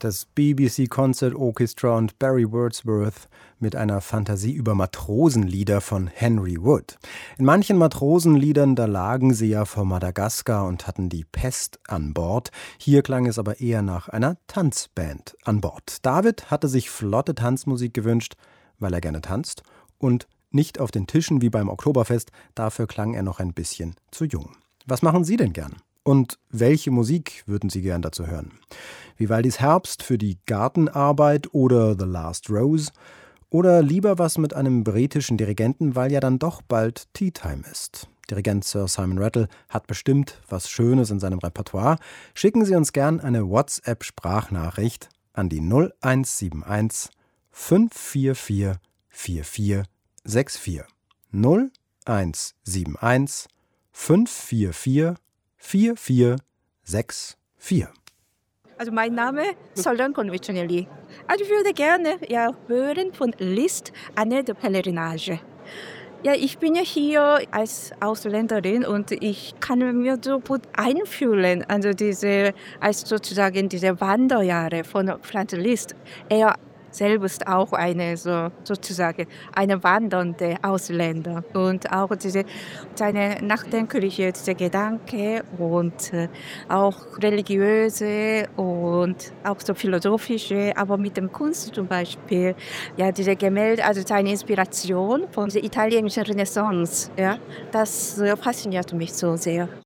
Das BBC Concert Orchestra und Barry Wordsworth mit einer Fantasie über Matrosenlieder von Henry Wood. In manchen Matrosenliedern, da lagen sie ja vor Madagaskar und hatten die Pest an Bord. Hier klang es aber eher nach einer Tanzband an Bord. David hatte sich flotte Tanzmusik gewünscht, weil er gerne tanzt und nicht auf den Tischen wie beim Oktoberfest, dafür klang er noch ein bisschen zu jung. Was machen Sie denn gern? Und welche Musik würden Sie gern dazu hören? Vivaldis Herbst für die Gartenarbeit oder The Last Rose? Oder lieber was mit einem britischen Dirigenten, weil ja dann doch bald Tea Time ist. Dirigent Sir Simon Rattle hat bestimmt was Schönes in seinem Repertoire. Schicken Sie uns gern eine WhatsApp-Sprachnachricht an die 0171 544 4464. 0171 544 4464. Also mein Name ist Solon Conviccionelli. Also ich würde gerne hören von Liszt, Anne de Pèlerinage. Ja, ich bin ja hier als Ausländerin und ich kann mir so gut einfühlen, also als sozusagen diese Wanderjahre von Franz Liszt. Er selbst auch sozusagen eine wandernde Ausländer und auch seine nachdenkliche Gedanke und auch religiöse und auch so philosophische, aber mit dem Kunst zum Beispiel, ja, diese Gemälde, also seine Inspiration von der italienischen Renaissance, ja, das fasziniert mich so sehr.